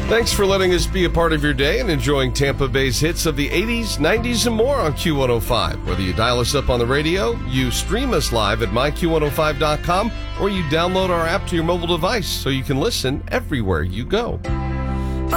Thanks for letting us be a part of your day and enjoying Tampa Bay's hits of the 80s, 90s, and more on Q105. Whether you dial us up on the radio, you stream us live at myQ105.com, or you download our app to your mobile device so you can listen everywhere you go.